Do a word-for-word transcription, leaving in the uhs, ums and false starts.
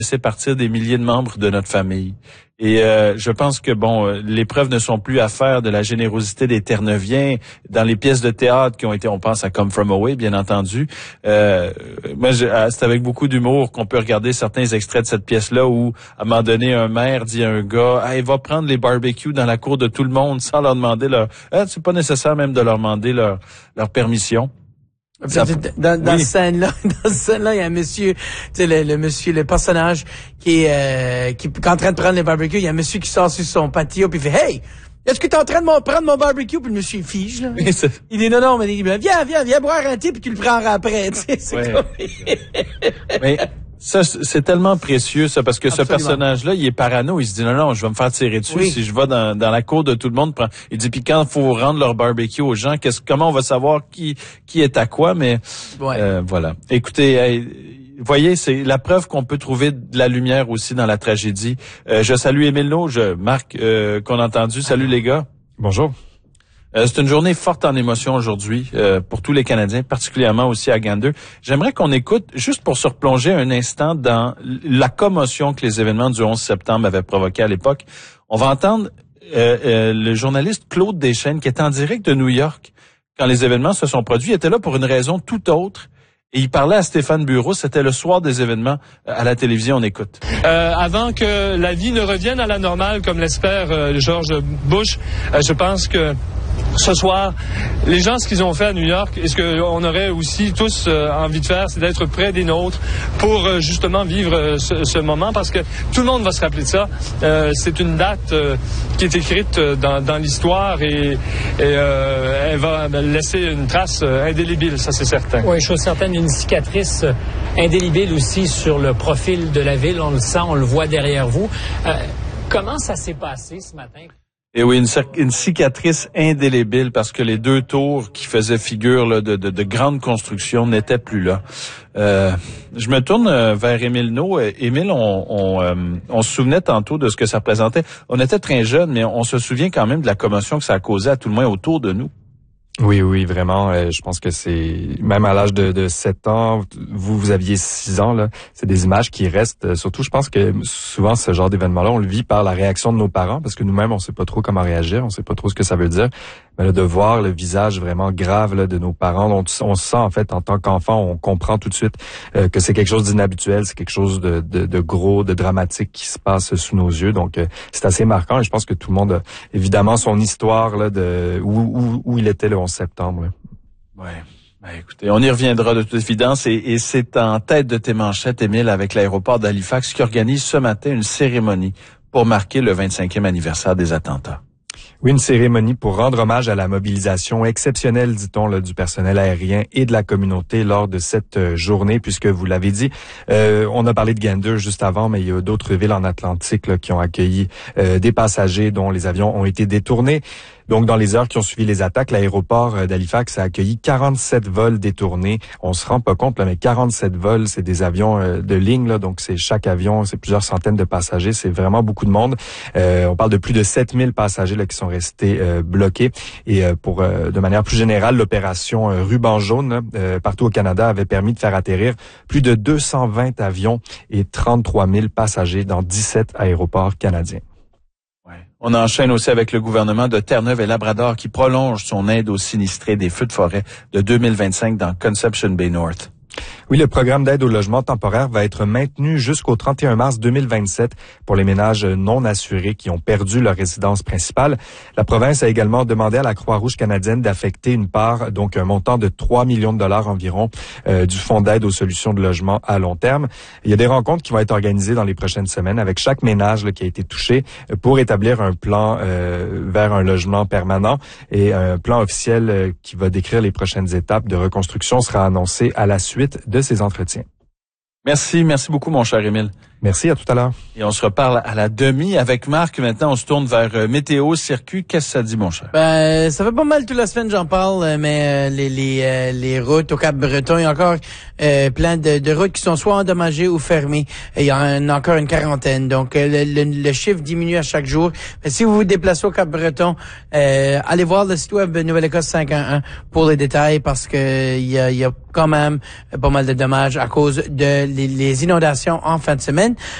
laisser partir des milliers de membres de notre famille. Et euh, je pense que, bon, les preuves ne sont plus à faire de la générosité des Terre-Neuviens dans les pièces de théâtre qui ont été, on pense à Come From Away, bien entendu. Euh, moi, je, c'est avec beaucoup d'humour qu'on peut regarder certains extraits de cette pièce-là où, à un moment donné, un maire dit à un gars, « Hey, va prendre les barbecues dans la cour de tout le monde sans leur demander leur... Ah, » c'est pas nécessaire même de leur demander leur, leur permission. Ça, dans dans oui. cette scène-là, dans cette scène-là, il y a un monsieur, tu sais, le, le monsieur, le personnage qui est, euh, qui, qui est en train de prendre les barbecues. Il y a un monsieur qui sort sur son patio puis il fait, hey, est-ce que t'es en train de prendre mon barbecue? Puis le monsieur, il fige, là. Oui, il dit, non, non, mais il dit, viens, viens, viens boire un thé puis tu le prendras après, tu sais, c'est ouais. comme... mais, ça, c'est tellement précieux, ça, parce que Absolument. Ce personnage-là, il est parano. Il se dit, non, non, je vais me faire tirer dessus oui. si je vais dans, dans la cour de tout le monde. Il dit, puis quand il faut rendre leur barbecue aux gens, qu'est-ce, comment on va savoir qui, qui est à quoi? Mais, ouais. euh, voilà. Écoutez, hey, vous voyez, c'est la preuve qu'on peut trouver de la lumière aussi dans la tragédie. Euh, je salue Émile No, je, Marc, euh, qu'on a entendu. Salut les gars. Bonjour. Euh, c'est une journée forte en émotion aujourd'hui euh, pour tous les Canadiens, particulièrement aussi à Gander. J'aimerais qu'on écoute, juste pour se replonger un instant dans la commotion que les événements du onze septembre avaient provoqué à l'époque. On va entendre euh, euh, le journaliste Claude Deschênes, qui était en direct de New York quand les événements se sont produits. Il était là pour une raison tout autre. Et il parlait à Stéphane Bureau, c'était le soir des événements à la télévision, on écoute. Euh, avant que la vie ne revienne à la normale, comme l'espère euh, George Bush, euh, je pense que ce soir, les gens, ce qu'ils ont fait à New York, et ce qu'on aurait aussi tous euh, envie de faire, c'est d'être près des nôtres pour euh, justement vivre euh, ce, ce moment, parce que tout le monde va se rappeler de ça. Euh, c'est une date euh, qui est écrite dans, dans l'histoire et, et euh, elle va laisser une trace euh, indélébile, ça c'est certain. Oui, chose certaine, une cicatrice indélébile aussi sur le profil de la ville. On le sent, on le voit derrière vous. Euh, comment ça s'est passé ce matin? Et oui, une, une cicatrice indélébile parce que les deux tours qui faisaient figure là, de, de, de grande construction n'étaient plus là. Euh, je me tourne vers Émile No. Émile, on, on, euh, on se souvenait tantôt de ce que ça représentait. On était très jeunes, mais on se souvient quand même de la commotion que ça a causé à tout le moins autour de nous. Oui, oui, vraiment. Euh, je pense que c'est même à l'âge de, de sept ans, vous vous aviez six ans là. C'est des images qui restent. Surtout, je pense que souvent ce genre d'événement-là, on le vit par la réaction de nos parents, parce que nous-mêmes, on sait pas trop comment réagir, on sait pas trop ce que ça veut dire. Mais là, de voir le visage vraiment grave là, de nos parents, on, on se sent en fait en tant qu'enfant, on comprend tout de suite euh, que c'est quelque chose d'inhabituel, c'est quelque chose de, de, de gros, de dramatique qui se passe sous nos yeux. Donc, euh, c'est assez marquant et je pense que tout le monde a évidemment son histoire là de où, où, où il était le onze septembre. Là. Ouais. Ben, écoutez, on y reviendra de toute évidence et, et c'est en tête de tes manchettes, Émile, avec l'aéroport d'Halifax qui organise ce matin une cérémonie pour marquer le vingt-cinquième anniversaire des attentats. Oui, une cérémonie pour rendre hommage à la mobilisation exceptionnelle, dit-on, là, du personnel aérien et de la communauté lors de cette euh, journée, puisque vous l'avez dit, euh, on a parlé de Gander juste avant, mais il y a d'autres villes en Atlantique là, qui ont accueilli euh, des passagers dont les avions ont été détournés. Donc, dans les heures qui ont suivi les attaques, l'aéroport d'Halifax a accueilli quarante-sept vols détournés. On se rend pas compte, là, mais quarante-sept vols, c'est des avions de ligne, là, donc c'est chaque avion, c'est plusieurs centaines de passagers, c'est vraiment beaucoup de monde. Euh, on parle de plus de sept mille passagers là, qui sont restés euh, bloqués. Et euh, pour, euh, de manière plus générale, l'opération euh, Ruban jaune, euh, partout au Canada, avait permis de faire atterrir plus de deux cent vingt avions et trente-trois mille passagers dans dix-sept aéroports canadiens. On enchaîne aussi avec le gouvernement de Terre-Neuve et Labrador qui prolonge son aide aux sinistrés des feux de forêt de deux mille vingt-cinq dans Conception Bay North. Oui, le programme d'aide au logement temporaire va être maintenu jusqu'au trente et un mars deux mille vingt-sept pour les ménages non assurés qui ont perdu leur résidence principale. La province a également demandé à la Croix-Rouge canadienne d'affecter une part, donc un montant de trois millions de dollars environ, euh, du fonds d'aide aux solutions de logement à long terme. Il y a des rencontres qui vont être organisées dans les prochaines semaines avec chaque ménage là, qui a été touché pour établir un plan euh, vers un logement permanent et un plan officiel euh, qui va décrire les prochaines étapes de reconstruction sera annoncé à la suite de ces entretiens. Merci, merci beaucoup mon cher Émile. Merci, à tout à l'heure. Et on se reparle à la demi avec Marc. Maintenant, on se tourne vers euh, Météo, Circuit. Qu'est-ce que ça dit, mon cher? Ben, ça fait pas mal toute la semaine, j'en parle, mais euh, les les euh, les routes au Cap-Breton, il y a encore euh, plein de, de routes qui sont soit endommagées ou fermées. Et il y en a encore une quarantaine. Donc, euh, le, le, le chiffre diminue à chaque jour. Mais si vous vous déplacez au Cap-Breton, euh, allez voir le site web de Nouvelle-Écosse cinq un un pour les détails parce que il y a, il y a quand même pas mal de dommages à cause de les, les inondations en fin de semaine. semaine.